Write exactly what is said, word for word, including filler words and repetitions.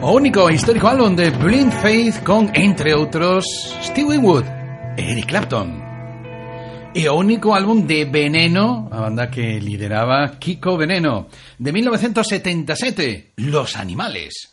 O único histórico álbum de Blind Faith con, entre otros, Steve Winwood, Eric Clapton. Y o único álbum de Veneno, la banda que lideraba Kiko Veneno, de mil novecientos setenta y siete, Los Animales.